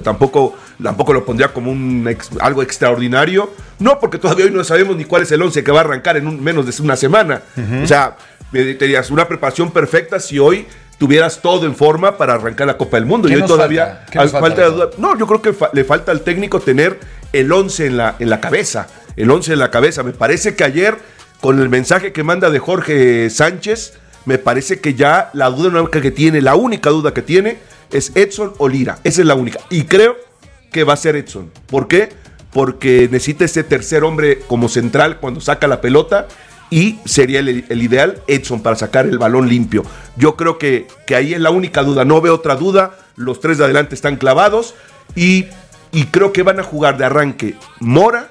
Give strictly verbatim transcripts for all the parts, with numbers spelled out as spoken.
tampoco, tampoco lo pondría como un ex, algo extraordinario. No, porque todavía hoy no sabemos ni cuál es el once que va a arrancar en un, menos de una semana. Uh-huh. O sea, tenías una preparación perfecta si hoy tuvieras todo en forma para arrancar la Copa del Mundo. Y hoy todavía falta? falta de duda. No, yo creo que fa- le falta al técnico tener el once en la, en la cabeza. El once en la cabeza. Me parece que ayer, con el mensaje que manda de Jorge Sánchez, me parece que ya la duda única que tiene, la única duda que tiene, es Edson o Lira. Esa es la única. Y creo que va a ser Edson. ¿Por qué? Porque necesita ese tercer hombre como central cuando saca la pelota. Y sería el, el ideal Edson para sacar el balón limpio. Yo creo que, que ahí es la única duda, no veo otra duda. Los tres de adelante están clavados y, y creo que van a jugar de arranque Mora.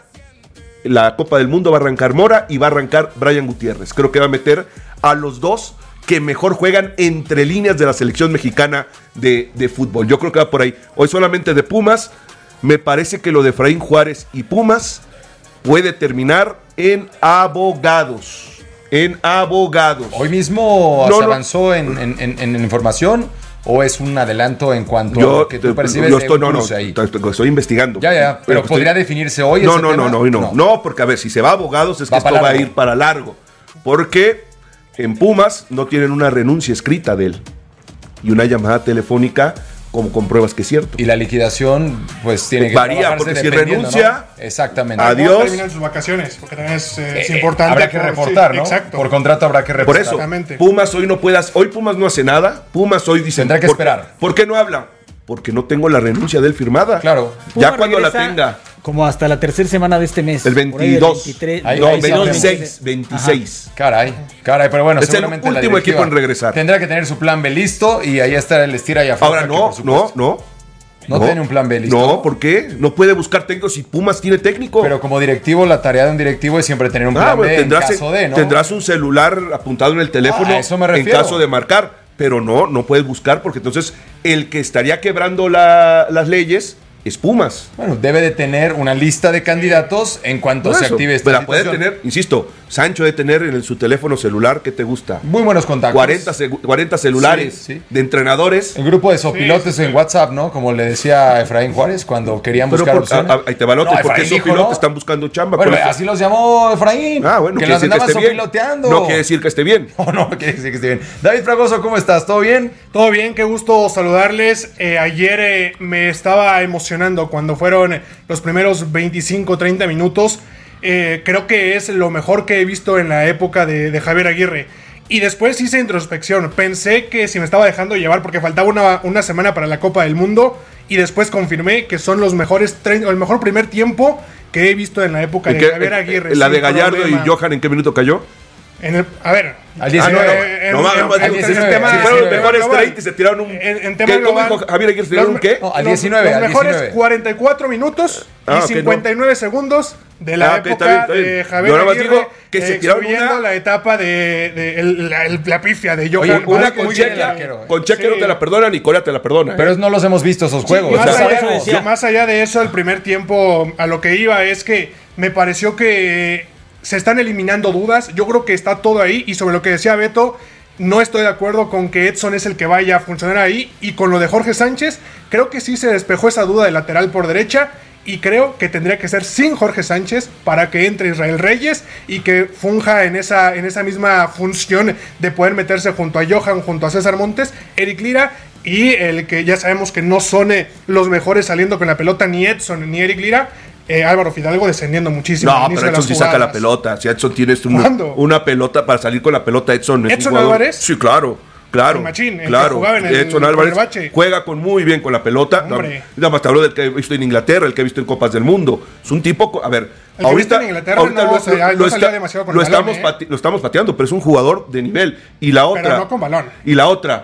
La Copa del Mundo va a arrancar Mora y va a arrancar Brian Gutiérrez. Creo que va a meter a los dos que mejor juegan entre líneas de la selección mexicana de, de fútbol. Yo creo que va por ahí. Hoy solamente de Pumas. Me parece que lo de Efraín Juárez y Pumas puede terminar en abogados. En abogados. ¿Hoy mismo no, se no. avanzó en, en, en, en información o es un adelanto en cuanto yo, a lo que tú percibes yo estoy, de un no, cruce no, ahí? Estoy, estoy investigando. Ya, ya, pero, pero ¿podría estoy... definirse hoy no, ese no, tema? No, no, no, no, no, porque a ver, si se va a abogados es va que esto va a ir para largo. Porque en Pumas no tienen una renuncia escrita de él y una llamada telefónica como con pruebas que es cierto. Y la liquidación, pues tiene que varía, porque si renuncia, ¿no? Exactamente. Adiós. Terminan sus vacaciones, porque también es, eh, es eh, importante. Habrá que reportar, sí, ¿no? Exacto. Por contrato habrá que reportar. Por eso, Pumas hoy no puedas, hoy Pumas no hace nada. Pumas hoy dice. Tendrá que ¿por, esperar. ¿Por qué no habla? Porque no tengo la renuncia de él firmada. Claro. Ya cuando la tenga. Como hasta la tercera semana de este mes. El veintidós. veintitrés, Ahí, no, ahí veintiséis. veintiséis. Caray, caray, pero bueno, es el seguramente último la equipo en regresar. Tendrá que tener su plan B listo y ahí está el estira y afloja. Ahora no, que, no, no. No, no tiene un plan B listo. No, ¿por qué? No puede buscar técnico si Pumas tiene técnico. Pero como directivo, la tarea de un directivo es siempre tener un plan ah, bueno, B en caso de, ¿no? Tendrás un celular apuntado en el teléfono ah, eso me en caso de marcar. Pero no, no puedes buscar porque entonces el que estaría quebrando la, las leyes es Pumas. Bueno, debe de tener una lista de candidatos en cuanto se active esta pero situación. Puede tener, insisto, Sancho debe tener en su teléfono celular, ¿qué te gusta? Muy buenos contactos. cuarenta, cuarenta celulares sí, sí. de entrenadores. El grupo de sopilotes sí, sí, en WhatsApp, ¿no? Como le decía Efraín Juárez cuando querían pero buscar por, opciones. A, ahí te balote, no, porque esos pilotes ¿no? están buscando chamba. Bueno, así los llamó Efraín. Ah, bueno, que los andaban sopiloteando. No quiere decir que esté bien. No, no quiere decir que esté bien. David Fragoso, ¿cómo estás? ¿Todo bien? Todo bien, qué gusto saludarles. Eh, ayer eh, me estaba emocionando cuando fueron los primeros veinticinco treinta minutos. Eh, creo que es lo mejor que he visto en la época de, de Javier Aguirre. Y después hice introspección. Pensé que si me estaba dejando llevar porque faltaba una, una semana para la Copa del Mundo. Y después confirmé que son los mejores el mejor primer tiempo que he visto en la época de qué, Javier Aguirre. La de Gallardo problema. Y Johan, ¿en qué minuto cayó? En el, a ver, al diecinueve. Ah, no, no, no, en, en, en, en el tema, si fueron los mejores treinta y se tiraron un. En, en tema ¿Qué, global, ¿Cómo dijo Javier Aguirre? ¿Se tiraron un qué? No, al diecinueve. Los, los al mejores diecinueve. cuarenta y cuatro minutos ah, y cincuenta y nueve no. segundos de la ah, época okay, está bien, está bien. de Javier Yo Aguirre. Digo que se tiraron una... la etapa de, de el, la, el, la pifia de Johan. Oye, una con Chequia, con Chequia sí. no te la perdona, ni Corea te la perdona. Pero ¿eh? no los hemos visto esos juegos. Sí, más, o sea, allá, yo, más allá de eso, el primer tiempo a lo que iba es que me pareció que se están eliminando dudas. Yo creo que está todo ahí. Y sobre lo que decía Beto, no estoy de acuerdo con que Edson es el que vaya a funcionar ahí. Y con lo de Jorge Sánchez, creo que sí se despejó esa duda de lateral por derecha. Y creo que tendría que ser sin Jorge Sánchez para que entre Israel Reyes y que funja en esa, en esa misma función de poder meterse junto a Johan, junto a César Montes, Eric Lira. Y el que ya sabemos que no son los mejores saliendo con la pelota, ni Edson ni Eric Lira. Eh, Álvaro Fidalgo descendiendo muchísimo. No, pero Edson sí saca la pelota. Si Edson tiene una, una pelota para salir con la pelota, Edson es ¿Edson un jugador. Álvarez? Sí, claro. Claro, el machín, el claro. Que en el, Edson Álvarez juega con muy bien con la pelota. Hombre. Nada más te hablo del que he visto en Inglaterra, el que he visto en Copas del Mundo. Es un tipo, a ver, el ahorita, en Inglaterra ahorita no, lo, o sea, lo, no está, demasiado con lo, el estamos balón, pati- lo estamos pateando, pero es un jugador de nivel. Y la otra, pero no con balón. Y la otra,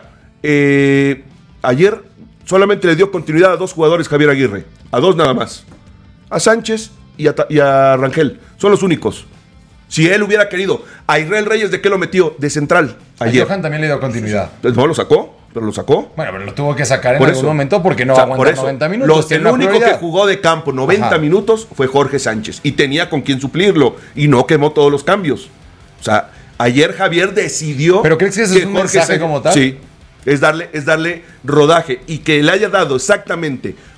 eh, ayer solamente le dio continuidad a dos jugadores Javier Aguirre, a dos nada más, a Sánchez y a, y a Rangel, son los únicos. Si él hubiera querido, a Israel Reyes, ¿de qué lo metió? De central, ayer. A Johan también le dio continuidad. No lo sacó, pero lo sacó. Bueno, pero lo tuvo que sacar en por algún eso. momento porque no o sea, aguantó por eso, noventa minutos. Los, el único prioridad. que jugó de campo noventa Ajá. minutos fue Jorge Sánchez y tenía con quién suplirlo y no quemó todos los cambios. O sea, ayer Javier decidió. ¿Pero crees que ese que es un Jorge mensaje Sánchez, como tal? Sí, es darle, es darle rodaje y que le haya dado exactamente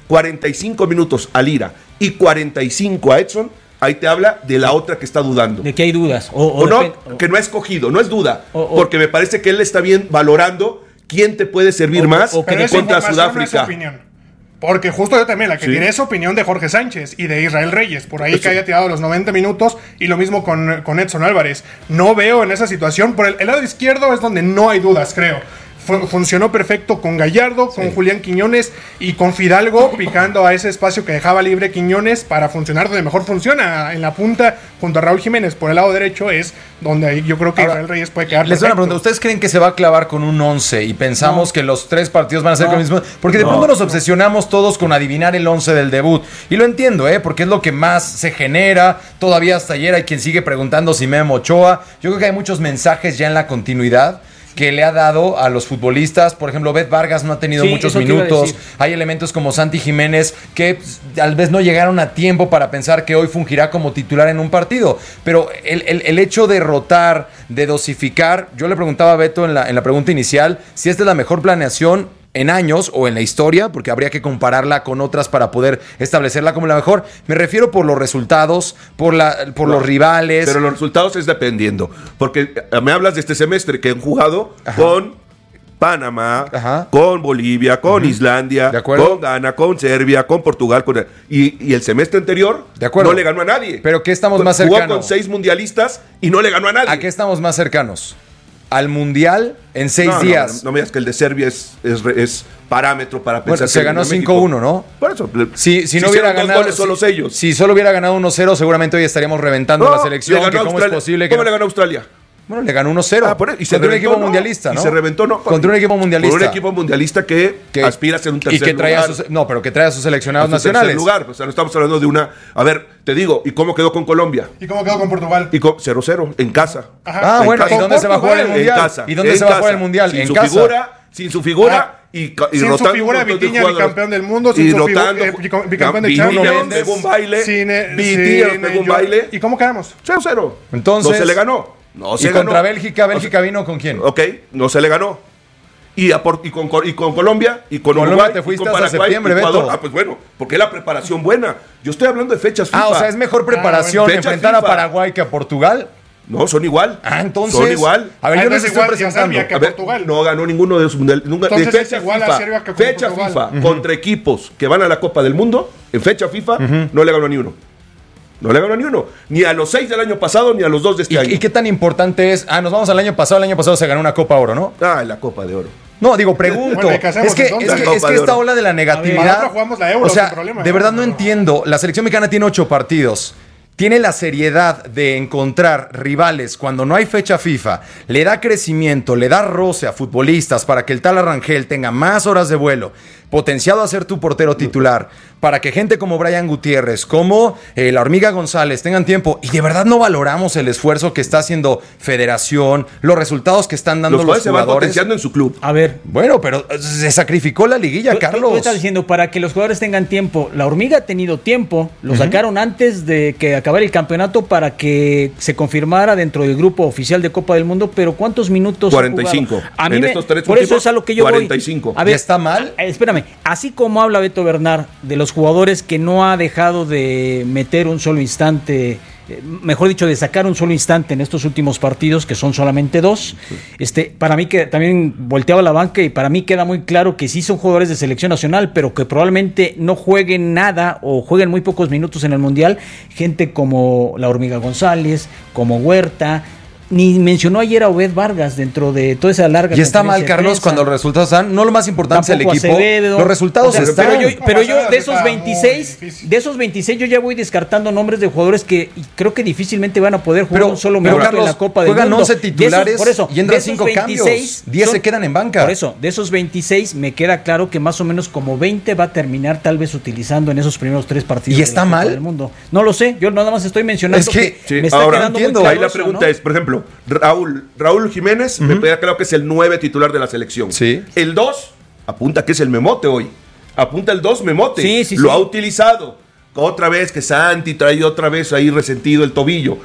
cuarenta y cinco minutos a Lira y cuarenta y cinco a Edson, ahí te habla de la otra que está dudando. De que hay dudas. O, o O no, depend- que no ha escogido, no es duda. O- o- porque me parece que él está bien valorando quién te puede servir O- más o que Pero de esa contra información no es Sudáfrica. opinión. Porque justo yo también, la que Sí. tiene esa opinión de Jorge Sánchez y de Israel Reyes, por ahí Eso. que haya tirado los noventa minutos, y lo mismo con, con Edson Álvarez. No veo en esa situación, por el, el lado izquierdo es donde no hay dudas, creo. Fu- funcionó perfecto con Gallardo, con Julián Quiñones y con Fidalgo picando a ese espacio que dejaba libre Quiñones para funcionar donde mejor funciona, en la punta junto a Raúl Jiménez. Por el lado derecho es donde ahí yo creo que Ahora, Israel Reyes puede quedar Les doy una perfecto. pregunta. ¿Ustedes creen que se va a clavar con un once y pensamos que los tres partidos van a ser No. con el mismo? Porque de pronto nos obsesionamos todos con adivinar el once del debut. Y lo entiendo, ¿eh? Porque es lo que más se genera. Todavía hasta ayer hay quien sigue preguntando si Memo Ochoa. Yo creo que hay muchos mensajes ya en la continuidad que le ha dado a los futbolistas. Por ejemplo, Bet Vargas no ha tenido Sí, muchos eso te iba a minutos. decir. Hay elementos como Santi Jiménez que pues, tal vez no llegaron a tiempo para pensar que hoy fungirá como titular en un partido. Pero el, el- el hecho de rotar, de dosificar, yo le preguntaba a Beto en la, en la pregunta inicial si esta es la mejor planeación en años o en la historia, porque habría que compararla con otras para poder establecerla como la mejor. Me refiero por los resultados, por, la, por los rivales. Pero los resultados es dependiendo. Porque eh, me hablas de este semestre que han jugado Ajá. con Panamá, Ajá. con Bolivia, con Islandia, De acuerdo. con Ghana, con Serbia, con Portugal. Con... Y, y el semestre anterior De acuerdo. no le ganó a nadie. Pero ¿qué estamos más Jugó cercano? con seis mundialistas y no le ganó a nadie. ¿A qué estamos más cercanos? ¿Al Mundial en seis No, no, días? No, no me digas que el de Serbia es, es, re- es parámetro para pensar. Bueno, que se elimina ganó a México. cinco uno, ¿no? Por eso. Si, si no hubiera hicieron dos ganado. goles solos si, ellos. si solo hubiera ganado uno cero, seguramente hoy estaríamos reventando No, la selección. le ganó que a ¿Cómo es Australia. posible que ¿Cómo no- le ganó a Australia? Bueno, le ganó uno cero. Ah, por eso. Y se contra un reventó, equipo ¿no? mundialista, ¿no? Y se reventó, ¿no? Contra un equipo mundialista. Por un equipo mundialista que, Que- aspira a ser un tercer y que trae lugar. a sus, no, pero que trae a sus seleccionados A su tercer nacionales. lugar. O sea, no estamos hablando de una... A ver, te digo, ¿y cómo quedó con Colombia? ¿Y cómo quedó con Portugal? Y con cero cero, en casa. Ajá. Ah, En bueno, casa. ¿y dónde se va a jugar el Portugal, mundial? En casa. ¿Y dónde en se va a casa. jugar el mundial? Sin En su casa. figura, sin su figura Ah, y, ca- y sin su rotando figura un montón de Vitinha, jugadores. bicampeón del mundo, sin y su figu- rotando, eh, bica- bicampeón de Vitinha Champions. nos pegó un baile. Sin, eh, Vitinha nos sin, pegó un yo- baile. ¿Y cómo quedamos? cero cero. Entonces- No se le ganó. No se Y ganó. contra Bélgica, ¿Bélgica O sea, vino con quién? Ok, no se le ganó. Y, a por- y, con, y con Colombia y con Colombia Uruguay te y fuiste con hasta Paraguay, septiembre, Ecuador. Beto. Ah, pues bueno, porque es la preparación buena. Yo estoy hablando de fechas FIFA. Ah, o sea, es mejor preparación bueno. Fecha enfrentar a FIFA. Paraguay que a Portugal. No, son igual. Ah, entonces. Son igual. A ver, Ah, yo les entonces estoy igual que a presentando. Serbia, que A ver, Portugal. no ganó ninguno de los mundiales. Nunca, Entonces de es fecha igual a FIFA, Serbia que con fecha Portugal. FIFA contra equipos que van a la Copa del Mundo, en fecha FIFA, no le ganó ni uno. No le ganó ni uno. Ni a los seis del año pasado, ni a los dos de este ¿Y, año. y qué tan importante es? Ah, nos vamos al año pasado. El año pasado se ganó una Copa Oro, ¿no? Ah, la Copa de Oro. No, digo, pregunto. Bueno, ¿y qué hacemos es que, es entonces? que, La es Copa que de esta Oro. ola de la A ver, negatividad. nosotros jugamos la Euro o sea, sin problema, de ¿eh? verdad no entiendo. La selección mexicana tiene ocho partidos. Tiene la seriedad de encontrar rivales cuando no hay fecha FIFA, le da crecimiento, le da roce a futbolistas para que el tal Arrangel tenga más horas de vuelo, potenciado a ser tu portero titular, para que gente como Brian Gutiérrez, como eh, la Hormiga González tengan tiempo. Y de verdad no valoramos el esfuerzo que está haciendo Federación, los resultados que están dando Los los, cuales se van jugadores. potenciando en su club. A ver, Bueno, pero eh, se sacrificó la liguilla, tú- tú- Carlos. Tú estás diciendo para que los jugadores tengan tiempo. La Hormiga ha tenido tiempo. Lo sacaron antes de que acabara el campeonato para que se confirmara dentro del grupo oficial de Copa del Mundo. Pero ¿cuántos minutos? ha cuarenta y cinco. jugado? A mí En me- estos tres por eso últimos, es a lo que yo cuarenta y cinco. voy. A ver, ¿Ya está mal? a- espérame. Así como habla Beto Bernard de los jugadores que no ha dejado de meter un solo instante, eh, mejor dicho, de sacar un solo instante en estos últimos partidos, que son solamente dos. Este, para mí que también volteaba la banca y para mí queda muy claro que sí son jugadores de selección nacional, pero que probablemente no jueguen nada o jueguen muy pocos minutos en el Mundial. Gente como la Hormiga González, como Huerta. Ni mencionó ayer a Obed Vargas dentro de toda esa larga Y está mal, conferencia de Carlos, prensa. cuando los resultados están. No lo más importante Tampoco es el equipo. Acevedo. Los resultados O sea, están. Pero yo, pero yo de esos Está muy veintiséis, difícil. de esos veintiséis yo ya voy descartando nombres de jugadores que creo que difícilmente van a poder jugar Pero- un solo pero, minuto Carlos, en la Copa del juegan Mundo. once De esos- titulares por eso, y entran de esos cinco cambios. veintiséis diez se son- quedan en banca. Por eso, de esos veintiséis me queda claro que más o menos como veinte va a terminar tal vez utilizando en esos primeros tres partidos. ¿Y de está la Copa mal? del Mundo. No lo sé, yo nada más estoy mencionando Es que- Sí, me está ahora quedando entiendo. muy Ahí claro la eso, pregunta ¿no? es, por ejemplo, Raúl, Raúl Jiménez, me queda claro que es el nueve titular de la selección. Sí. El dos, apunta que es el Memote hoy. Apunta el dos, Memote. Sí, sí, Lo sí. ha utilizado. Otra vez que Santi trae otra vez ahí resentido el tobillo.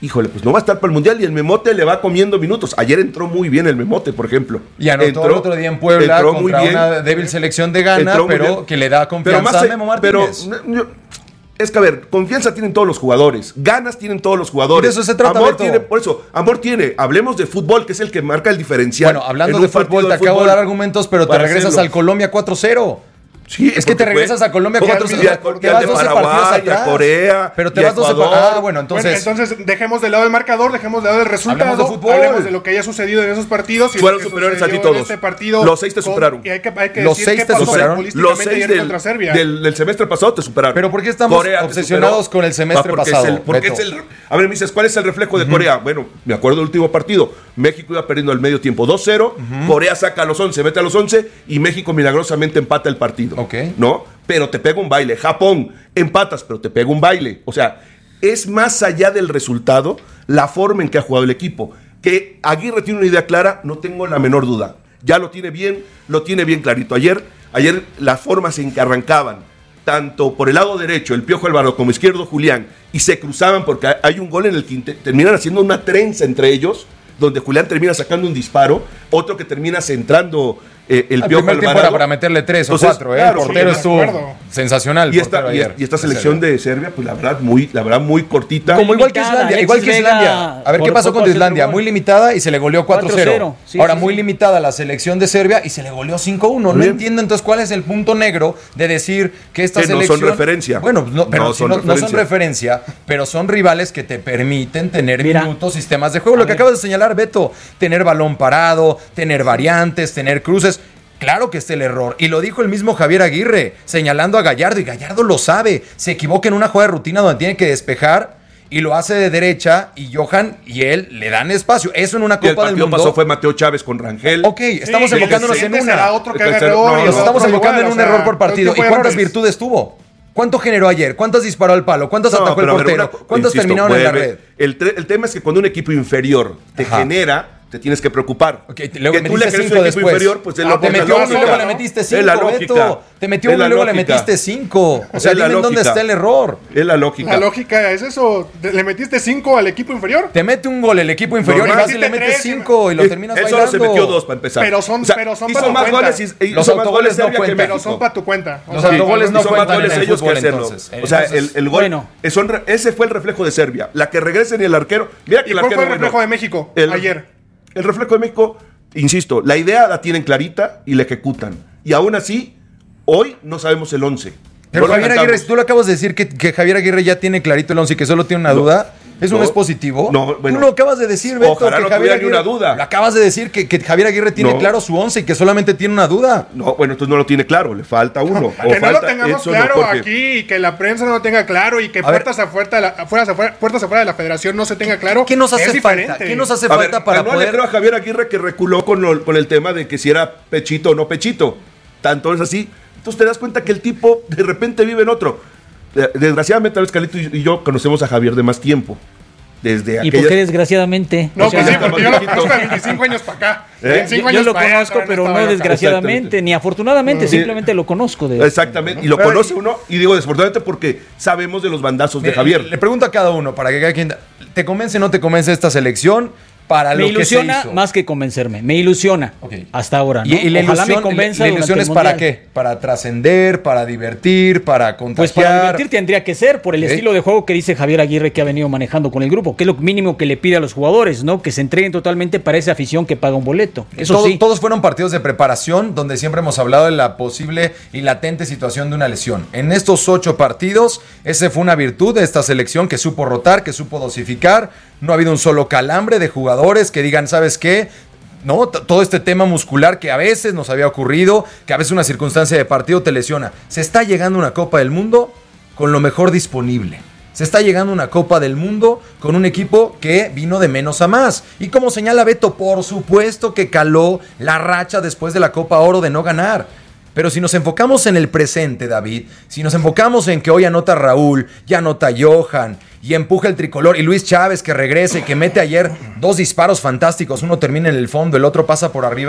híjole, pues no va a estar para el Mundial y el Memote le va comiendo minutos. Ayer entró muy bien el Memote, por ejemplo. Y anotó entró, el otro día en Puebla entró contra muy bien, una débil selección de Ghana, pero que le da confianza pero más, a Memo Martínez. Pero, es que, a ver, confianza tienen todos los jugadores, ganas tienen todos los jugadores. Y de eso se trata, Amor Beto. tiene, por eso, Amor tiene, hablemos de fútbol, que es el que marca el diferencial. Bueno, hablando en de un partido fútbol, te acabo de dar argumentos, pero te para regresas hacerlo. al Colombia cuatro cero. Sí, es que te regresas fue, a Colombia cuatro cero. Y a, Te vas doce partidos atrás. A Corea, pero te y a vas doce Ecuador. partidos. Ah, bueno, entonces. Bueno, entonces dejemos de lado el marcador, dejemos de lado el resultado. Hablemos de fútbol. Hablemos de lo que haya sucedido en esos partidos. Y Fueron lo que superiores a ti sucedió en todos. Este partido Los seis te con- superaron. Y hay que, hay que Los decir seis qué te pasó superaron. Los futbolísticamente seis ayer del, contra Serbia. del, del semestre pasado te superaron. Pero ¿por qué estamos Corea te obsesionados superó. con el semestre Ah, porque pasado, es el- porque Beto? es el- a ver, me dices, ¿cuál es el reflejo de Corea? Bueno, me acuerdo del último partido. México iba perdiendo al medio tiempo dos cero. Corea saca a los once, mete a los once. Y México milagrosamente empata el partido. Ok. ¿No? Pero te pega un baile. Japón, empatas, pero te pega un baile. O sea, es más allá del resultado la forma en que ha jugado el equipo. Que Aguirre tiene una idea clara, no tengo la menor duda. Ya lo tiene bien, lo tiene bien clarito. Ayer, ayer las formas en que arrancaban, tanto por el lado derecho, el Piojo Alvarado, como izquierdo Julián, y se cruzaban porque hay un gol en el que te- terminan haciendo una trenza entre ellos, donde Julián termina sacando un disparo, otro que termina centrando eh, el Al Piojo primer tiempo Alvarado. era para meterle tres o Entonces, cuatro, ¿eh? claro, el portero sí, de estuvo acuerdo. sensacional. el Y esta, portero y, ayer, y esta de selección Serbia. de Serbia, pues la verdad, muy, la verdad, muy cortita. Como igual que limitada, Islandia, Alexis igual que Vega Islandia. A ver, ¿qué por pasó poco con hace Islandia? otro gol. Muy limitada y se le goleó cuatro cero. cuatro cero, sí, Ahora, sí, muy sí. limitada la selección de Serbia y se le goleó cinco uno. No Bien. entiendo entonces cuál es el punto negro de decir que esta Que no selección... son referencia. Bueno, no, pero No si son no, no son referencia. referencia, pero son rivales que te permiten tener Mira. minutos, sistemas de juego. Lo que ver. acabas de señalar, Beto, tener balón parado, tener variantes, tener cruces. Claro que está el error. Y lo dijo el mismo Javier Aguirre, señalando a Gallardo. Y Gallardo lo sabe. Se equivoca en una jugada de rutina donde tiene que despejar y lo hace de derecha. Y Johan y él le dan espacio. Eso en una Y el Copa del partido Mundo. pasó fue Mateo Chávez con Rangel. Ok, estamos Sí, enfocándonos el en siguiente una. será otro que El haga tercero- error no, y no, el Nos estamos otro enfocando igual, en un o sea, error por todo partido. ¿Y tipo de cuántas errores. virtudes tuvo? ¿Cuánto generó ayer? ¿Cuántas disparó al palo? ¿Cuántas No, atacó el pero a ver, portero? una- ¿Cuántas insisto, terminaron en la vuelve. red? El, tre- el tema es que cuando un equipo inferior te Ajá. genera, te tienes que preocupar. Ok, luego que me tú le metiste crees cinco un equipo después. inferior, pues es Ah, lo Te es la metió uno y lógica, luego le ¿no? metiste Es cinco, la lógica. Beto. Te metió Es uno la y luego le lógica. metiste cinco. O sea, Es la dime en dónde lógica. está el error. Es la lógica. La lógica es eso. De- ¿Le metiste cinco al equipo inferior? Te mete un gol el equipo inferior Normal. y vas y le Metiste metes tres, cinco y lo Eh, terminas Él bailando. solo se metió dos para empezar. Pero son- pero son hizo para más tu cuenta. goles, y- hizo Los más autogoles goles no Serbia que cuentan. Pero México. son para tu cuenta. O Los sea, autogoles no Hizo más cuentan goles en el ellos que fútbol, hacerlo. entonces. O sea, Entonces, el, el gol, bueno. eh, son re- ese fue el reflejo de Serbia. La que regresen y el arquero. Mira que ¿Y el cuál arquero, fue el bueno, reflejo de México el- ayer? El reflejo de México, insisto, la idea la tienen clarita y la ejecutan. Y aún así, hoy no sabemos el once. Pero No lo Javier Aguirre, cantamos. si tú lo acabas de decir que, que Javier Aguirre ya tiene clarito el once y que solo tiene una No, duda, ¿eso no, no, es positivo? no, bueno. Tú lo acabas de decir, Beto, Ojalá que no Javier tuviera ni una duda. Lo acabas de decir que, que Javier Aguirre tiene No. claro su once y que solamente tiene una duda. No, bueno, entonces no lo tiene claro, le falta uno. O Que no lo falta tengamos Edson o claro Jorge. aquí y que la prensa no lo tenga claro y que A ver. puertas afuera, de la, afuera, afuera- puertas afuera de la federación no se tenga claro. ¿Qué nos hace es falta? diferente. ¿Qué nos hace A falta ver, para no poder...? le creo a Javier Aguirre que reculó con, lo- con el tema de que si era pechito o no pechito. Tanto es así. Entonces te das cuenta que el tipo de repente vive en otro. Eh, Desgraciadamente, tal vez Carlito y y yo conocemos a Javier de más tiempo. Desde ¿Y aquellas... por qué desgraciadamente? No, O sea, pues sí, ya porque está yo lo más viejito. conozco de veinticinco años para acá. ¿Eh? veinticinco yo, yo años lo para allá, conozco, todavía no pero estaba no yo acá. desgraciadamente, Exactamente. ni afortunadamente, Sí. simplemente lo conozco. De, Exactamente. Y lo Pero- conoce uno. Y digo desafortunadamente porque sabemos de los bandazos de Mira, Javier. Le pregunto a cada uno para que cada quien... ¿Te convence o no te convence esta selección para me lo que se ilusiona hizo? más que convencerme, me ilusiona Ok. hasta ahora. ¿no? Y, y la Ojalá ilusión, me convenza la durante ilusión el es para Mundial. qué? Para trascender, para divertir, para Pues contagiar. para divertir tendría que ser por el Ok. estilo de juego que dice Javier Aguirre que ha venido manejando con el grupo, que es lo mínimo que le pide a los jugadores, ¿no? Que se entreguen totalmente para esa afición que paga un boleto. Eso Todo- sí. Todos fueron partidos de preparación donde siempre hemos hablado de la posible y latente situación de una lesión. En estos ocho partidos, ese fue una virtud de esta selección que supo rotar, que supo dosificar. No ha habido un solo calambre de jugadores que digan, ¿sabes qué? No, T- todo este tema muscular que a veces nos había ocurrido, que a veces una circunstancia de partido te lesiona. Se está llegando a una Copa del Mundo con lo mejor disponible. Se está llegando a una Copa del Mundo con un equipo que vino de menos a más. Y como señala Beto, por supuesto que caló la racha después de la Copa Oro de no ganar. Pero si nos enfocamos en el presente, David, si nos enfocamos en que hoy anota Raúl, ya anota Johan, y empuja el tricolor, y Luis Chávez que regrese, que mete ayer dos disparos fantásticos, uno termina en el fondo, el otro pasa por arriba,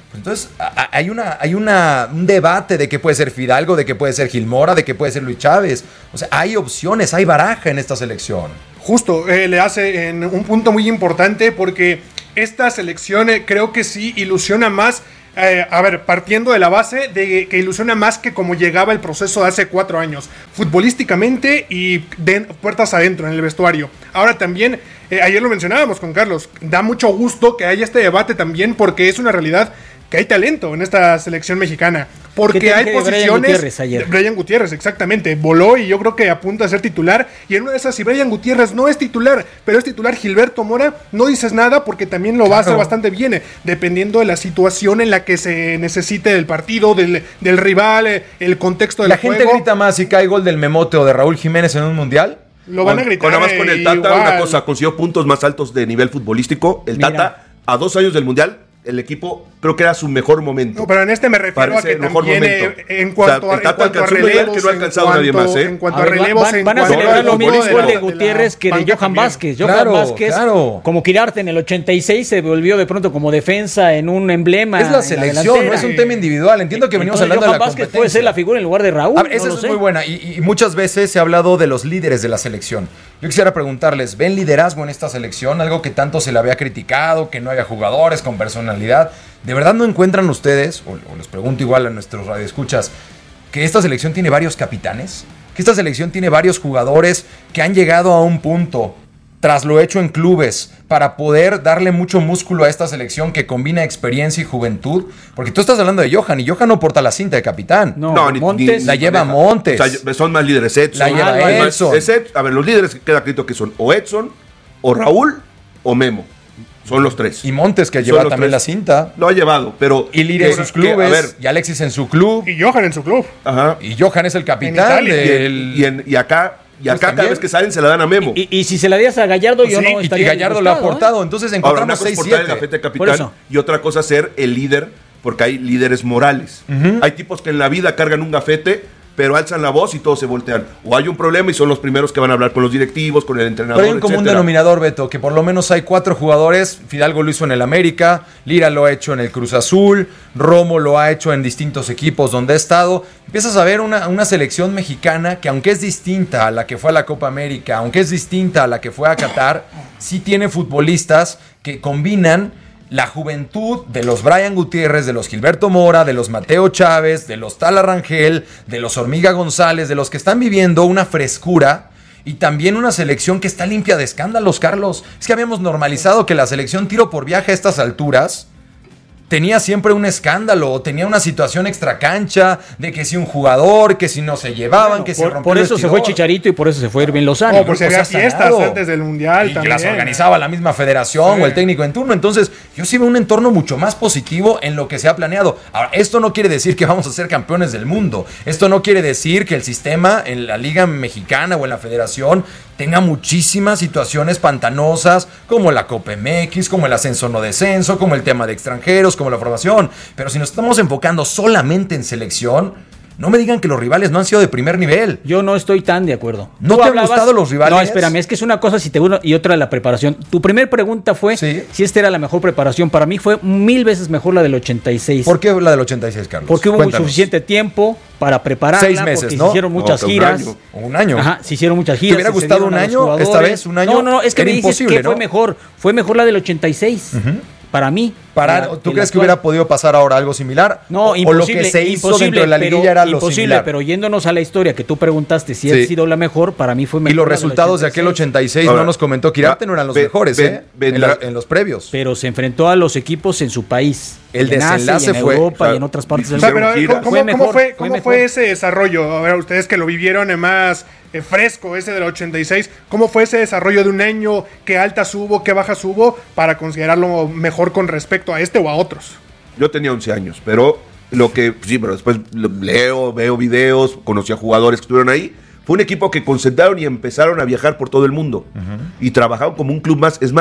Entonces, a, hay, una, hay una, un debate de que puede ser Fidalgo, de que puede ser Gilmora, de que puede ser Luis Chávez. O sea, hay opciones, hay baraja en esta selección. Justo, eh, le hace en un punto muy importante porque esta selección eh, creo que sí ilusiona más. Eh, a ver, partiendo de la base de que ilusiona más que como llegaba el proceso de hace cuatro años, futbolísticamente y de puertas adentro en el vestuario. Ahora también, eh, ayer lo mencionábamos con Carlos, da mucho gusto que haya este debate también porque es una realidad que hay talento en esta selección mexicana. Porque hay posiciones. Brian Gutiérrez ayer. Brian Gutiérrez, exactamente. Voló y yo creo que apunta a ser titular. Y en una de esas, si Brian Gutiérrez no es titular, pero es titular Gilberto Mora, no dices nada porque también lo claro. va a hacer bastante bien, eh, dependiendo de la situación en la que se necesite del partido, del, del rival, eh, el contexto del la juego. La gente grita más si cae gol del Memote o de Raúl Jiménez en un mundial. Lo van a gritar. Con, nada más con el Tata, igual. una cosa, consiguió puntos más altos de nivel futbolístico. El Mira. Tata, a dos años del mundial, el equipo creo que era su mejor momento. No, pero en este me refiero Parece a que también eh, en cuanto, o sea, a, en cuanto a relevos, que no ha alcanzado nadie más, ¿eh? En cuanto a, a relevos, van, en van a cuanto celebrar a lo mismo de, gol de, de Gutiérrez que de Johan también. Vázquez. Johan claro, Vázquez, claro. como Quirarte en el ochenta y seis se volvió de pronto como defensa en un emblema. Es la selección, la no es un tema individual. Entiendo que venimos hablando Johan de la Vázquez puede ser la figura en lugar de Raúl. A ver, esa no es muy buena y, y muchas veces se ha hablado de los líderes de la selección. Yo quisiera preguntarles, ¿ven liderazgo en esta selección? Algo que tanto se le había criticado, que no haya jugadores con personalidad. ¿De verdad no encuentran ustedes, o, o les pregunto igual a nuestros radioescuchas, que esta selección tiene varios capitanes? Que esta selección tiene varios jugadores que han llegado a un punto, tras lo hecho en clubes, para poder darle mucho músculo a esta selección que combina experiencia y juventud. Porque tú estás hablando de Johan, y Johan no porta la cinta de capitán. No, no ni, Montes. Ni, la lleva maneja. Montes. O sea, son más líderes Edson. La lleva ah, Edson. Es Ed, a ver, los líderes queda claro que son o Edson, o Raúl, o Memo. Son los tres. Y Montes, que lleva también tres. La cinta. Lo ha llevado, pero... Y Lira en sus clubes, que, a ver, y Alexis en su club. Y Johan en su club. Ajá. Y Johan es el capitán. Del... Y, en, y, en, y acá... Y acá pues cada vez que salen se la dan a Memo. Y, y, y si se la días a Gallardo, pues yo sí, no estaría Y Gallardo lo ha aportado, ¿eh? Entonces encontramos seis siete. El gafete de capitán y otra cosa ser el líder, porque hay líderes morales. Uh-huh. Hay tipos que en la vida cargan un gafete, pero alzan la voz y todos se voltean. O hay un problema y son los primeros que van a hablar con los directivos, con el entrenador, Pero hay un común denominador, Beto, que por lo menos hay cuatro jugadores. Fidalgo lo hizo en el América, Lira lo ha hecho en el Cruz Azul, Romo lo ha hecho en distintos equipos donde ha estado. Empiezas a ver una, una selección mexicana que, aunque es distinta a la que fue a la Copa América, aunque es distinta a la que fue a Qatar, sí tiene futbolistas que combinan la juventud de los Brian Gutiérrez, de los Gilberto Mora, de los Mateo Chávez, de los Tala Rangel, de los Hormiga González, de los que están viviendo una frescura y también una selección que está limpia de escándalos, Carlos. Es que habíamos normalizado que la selección tiro por viaje a estas alturas tenía siempre un escándalo, o tenía una situación extracancha de que si un jugador, que si no se llevaban, bueno, que por, se rompió por eso el se fue Chicharito y por eso se fue Irving Lozano. No, por si había fiestas sanado. Antes del Mundial y también. que las organizaba la misma federación sí. o el técnico en turno. Entonces, yo sí veo un entorno mucho más positivo en lo que se ha planeado. Ahora, esto no quiere decir que vamos a ser campeones del mundo. Esto no quiere decir que el sistema en la Liga Mexicana o en la Federación tenga muchísimas situaciones pantanosas, como la Copa M X, como el ascenso no descenso, como el tema de extranjeros, como la formación. Pero si nos estamos enfocando solamente en selección, no me digan que los rivales no han sido de primer nivel. Yo no estoy tan de acuerdo. ¿No te hablabas? Han gustado los rivales? No, espérame, es que es una cosa si te uno y otra la preparación. Tu primer pregunta fue ¿sí? si esta era la mejor preparación. Para mí fue mil veces mejor la del ochenta y seis. ¿Por qué la del ochenta y seis, Carlos? Porque hubo Cuéntanos. suficiente tiempo para prepararla. Seis meses, porque ¿no? se hicieron muchas no, giras. Un año. Un año. Ajá, se hicieron muchas giras. ¿Te hubiera gustado un año? Esta vez, un año. No, no, no, es que era me dices que ¿no? fue mejor. Fue mejor la del ochenta y seis. Uh-huh. Para mí. Para, la, ¿Tú crees que hubiera podido pasar ahora algo similar? No, o, imposible. O lo que se hizo imposible, dentro de la liguilla pero, era lo imposible, similar. Pero yéndonos a la historia que tú preguntaste si sí. ha sido la mejor, para mí fue mejor. Y los resultados de aquel ochenta y seis ahora, no nos comentó Quirarte, no eran los ve, mejores, ve, ¿eh? Ve, en, la, en los previos. Pero se enfrentó a los equipos en su país. El desenlace en fue. Europa o sea, y en otras partes del mundo. Pero, ¿cómo, fue, mejor, ¿cómo, fue, cómo fue, fue ese desarrollo? A ver, ustedes que lo vivieron más eh, fresco, ese del ochenta y seis, ¿cómo fue ese desarrollo de un año? ¿Qué altas hubo? ¿Qué bajas hubo? Para considerarlo mejor con respecto a este o a otros. Yo tenía once años, pero lo que sí, pero después leo, veo videos, conocí a jugadores que estuvieron ahí. Fue un equipo que concentraron y empezaron a viajar por todo el mundo. Uh-huh. Y trabajaron como un club más. Es más,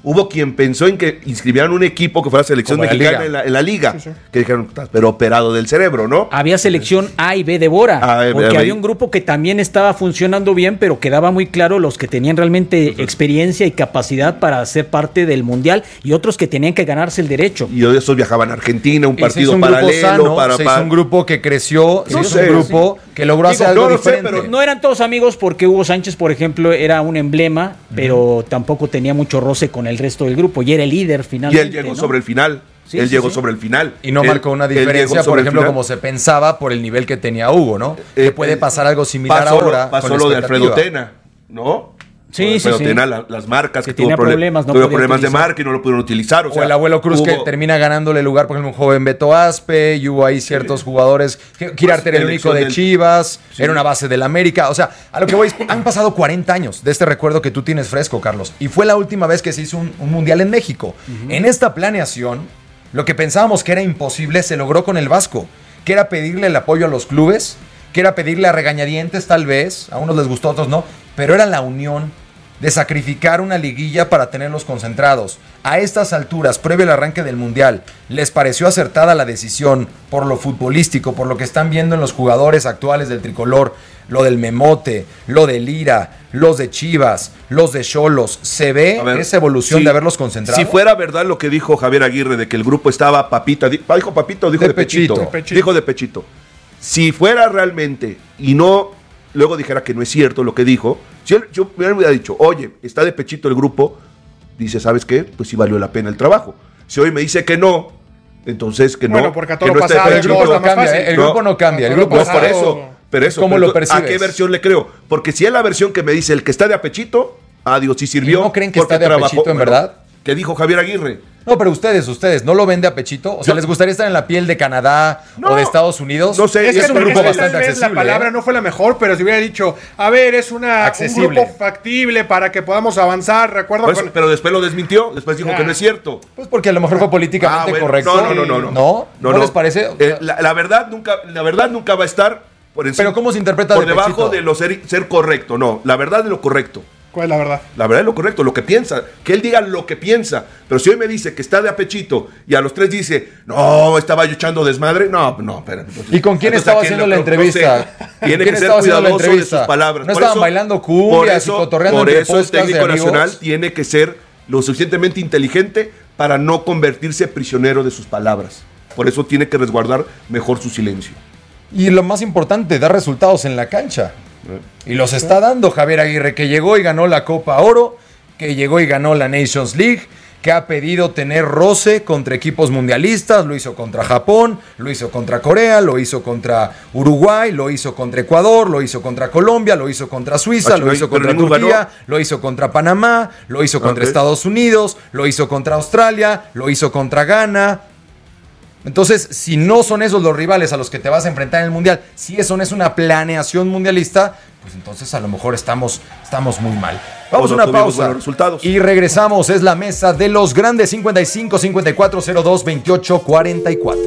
Hubo quien pensó en que inscribieran un equipo que fuera selección Como la mexicana liga. en la, en la liga. Sí, sí. Que dijeron, "Estás pero operado del cerebro, ¿no?" Había selección A y B de Bora, Ah, porque B, había B. un grupo que también estaba funcionando bien, pero quedaba muy claro los que tenían realmente experiencia y capacidad para ser parte del Mundial y otros que tenían que ganarse el derecho. Y esos viajaban a Argentina, un Y se hizo partido un grupo paralelo. sano, para, se para- hizo un grupo que creció, se No hizo sé, un grupo que logró Digo, hacer algo no lo sé, diferente. pero No eran todos amigos porque Hugo Sánchez, por ejemplo, era un emblema, pero tampoco tenía mucho roce con el resto del grupo y era el líder Y finalmente. él llegó ¿no? sobre el final. Sí, él sí, llegó sí. sobre el final. Y no Él- marcó una él llegó diferencia, sobre por el ejemplo, final. como se pensaba por el nivel que tenía Hugo, ¿no? Eh, que puede eh, pasar algo similar pasó lo- ahora. Pasó con lo de expectativa. Alfredo Tena, ¿no? Sí, Lo de sí, Alfredo sí. Tena, la- las marcas Que que, tuvo tenía prole- problemas, no tuvo podía problemas de utilizar. marca y no lo pudieron utilizar. O, O sea, el abuelo Cruz hubo- que termina ganándole lugar, por ejemplo, un joven Beto Aspe, y hubo ahí ciertos jugadores. que- Kirarte era el único elección de del- Chivas, Sí. era una base del América. O sea, a lo que voy, es, han pasado cuarenta años de este recuerdo que tú tienes fresco, Carlos. Y fue la última vez que se hizo un, un mundial en México. En esta planeación, lo que pensábamos que era imposible se logró con el Vasco, que era pedirle el apoyo a los clubes, que era pedirle a regañadientes tal vez, a unos les gustó, a otros no, pero era la unión de sacrificar una liguilla para tenerlos concentrados. A estas alturas, previo al arranque del Mundial, ¿les pareció acertada la decisión por lo futbolístico, por lo que están viendo en los jugadores actuales del tricolor, lo del Memote, lo de Lira, los de Chivas, los de Xolos? ¿Se ve A ver, esa evolución si- de haberlos concentrado? Si fuera verdad lo que dijo Javier Aguirre de que el grupo estaba papita, di- ¿dijo papito o dijo De de, pechito? pechito. De pechito. Dijo de pechito. Si fuera realmente y no luego dijera que no es cierto lo que dijo, si él, yo me hubiera dicho, oye, está de pechito el grupo, dice, ¿sabes qué? Pues sí valió la pena el trabajo. Si hoy me dice que no, entonces que no. Bueno, porque a todo que no lo esté de pasado, el pechito. grupo todo no está más cambia, fácil. ¿eh? El grupo no cambia, el todo lo grupo No, es por pasado. eso, por eso. ¿Cómo pero lo entonces, ¿a percibes? qué versión le creo? Porque si es la versión que me dice el que está de apechito, ah, digo, sí sirvió. ¿Y no creen que porque está de apechito en verdad? ¿Qué dijo Javier Aguirre? No, pero ustedes, ustedes, ¿no lo ven de apechito? O sea, Yo- ¿les gustaría estar en la piel de Canadá No, o de Estados Unidos? no sé, Es es que un tal- grupo es que bastante tal vez accesible. la palabra ¿eh? no fue la mejor, pero si hubiera dicho, a ver, es una, un Accesible. grupo factible para que podamos avanzar. Recuerdo Por eso, con- pero después lo desmintió, después dijo Ah. que no es cierto. Pues porque a lo mejor fue políticamente Ah, bueno, correcto. No, no, no, no. ¿No? ¿No, les parece? O Eh, sea, la, la verdad nunca, la verdad nunca va a estar por encima. Pero ¿cómo se interpreta por de debajo pechito? de lo ser, ser correcto? No, la verdad de lo correcto. ¿Cuál es la verdad? La verdad es lo correcto, lo que piensa. Que él diga lo que piensa. Pero si hoy me dice que está de apechito y a los tres dice, no, estaba yo echando desmadre, no, no, espera. ¿Y con quién Entonces, estaba ¿a quién haciendo lo- la no entrevista? sé. ¿Con Tiene quién que ser estaba haciendo la cuidadoso de entrevista? sus palabras. ¿No Por estaban eso- bailando cumbias y cotorreando Por entre eso el podcast de técnico amigos? nacional tiene que ser lo suficientemente inteligente para no convertirse prisionero de sus palabras. Por eso tiene que resguardar mejor su silencio. Y lo más importante, dar resultados en la cancha. Y los está dando Javier Aguirre, que llegó y ganó la Copa Oro, que llegó y ganó la Nations League, que ha pedido tener roce contra equipos mundialistas, lo hizo contra Japón, lo hizo contra Corea, lo hizo contra Uruguay, lo hizo contra Ecuador, lo hizo contra Colombia, lo hizo contra Suiza, Ah, lo pero hizo contra ninguno Turquía, ganó. lo hizo contra Panamá, lo hizo contra Ok. Estados Unidos, lo hizo contra Australia, lo hizo contra Ghana. Entonces, si no son esos los rivales a los que te vas a enfrentar en el Mundial, si eso no es una planeación mundialista, pues entonces a lo mejor estamos, estamos muy mal. Vamos a O no una tuvimos pausa buenos resultados. y regresamos. Es la mesa de los grandes. Cincuenta y cinco, cincuenta y cuatro, cero dos, veintiocho, cuarenta y cuatro.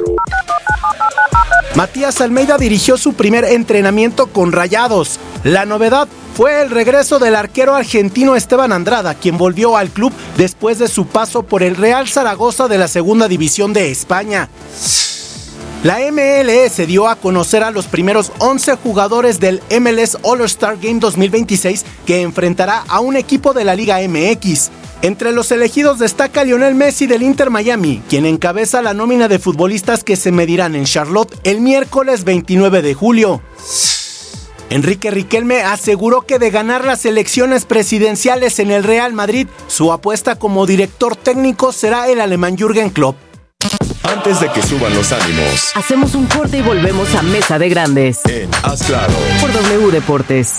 Matías Almeida dirigió su primer entrenamiento con Rayados. La novedad fue el regreso del arquero argentino Esteban Andrada, quien volvió al club después de su paso por el Real Zaragoza de la Segunda División de España. La M L S dio a conocer a los primeros once jugadores del M L S All-Star Game dos mil veintiséis que enfrentará a un equipo de la Liga M X. Entre los elegidos destaca Lionel Messi del Inter Miami, quien encabeza la nómina de futbolistas que se medirán en Charlotte el miércoles veintinueve de julio. Enrique Riquelme aseguró que de ganar las elecciones presidenciales en el Real Madrid, su apuesta como director técnico será el alemán Jürgen Klopp. Antes de que suban los ánimos, Hacemos un corte y volvemos a Mesa de Grandes en Haz Claro. por W Deportes.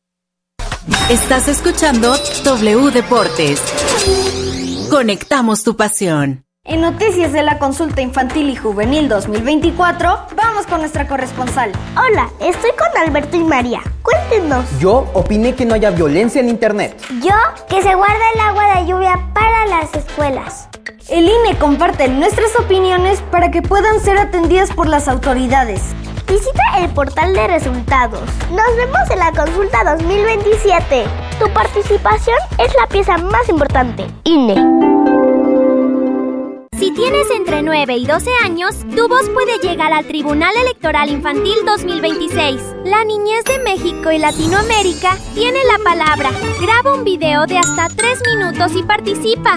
Estás escuchando W Deportes. Conectamos tu pasión. En Noticias de la Consulta Infantil y Juvenil dos mil veinticuatro, vamos con nuestra corresponsal. Hola, estoy con Alberto y María. Cuéntenos. Yo opiné que no haya violencia en internet. Yo, que se guarda el agua de lluvia para las escuelas. El I N E comparte nuestras opiniones para que puedan ser atendidas por las autoridades. Visita el portal de resultados. Nos vemos en la consulta dos mil veintisiete. Tu participación es la pieza más importante. I N E. Si tienes entre nueve y doce años, tu voz puede llegar al Tribunal Electoral Infantil dos mil veintiséis. La niñez de México y Latinoamérica tiene la palabra. Graba un video de hasta tres minutos y participa.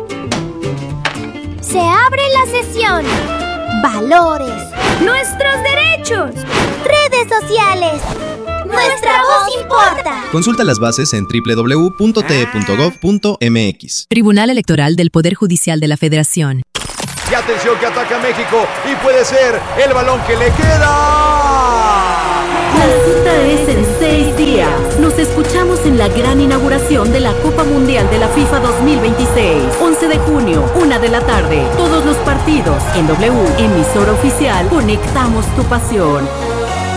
Se abre la sesión. Valores. Nuestros derechos. Redes sociales. Nuestra voz importa. Consulta las bases en doble u doble u doble u punto t e punto gov punto m x. Tribunal Electoral del Poder Judicial de la Federación. Y atención que ataca México y puede ser el balón que le queda. La cita es en seis días. Nos escuchamos en la gran inauguración de la Copa Mundial de la FIFA dos mil veintiséis. once de junio, una de la tarde. Todos los partidos en W, emisora oficial. Conectamos tu pasión.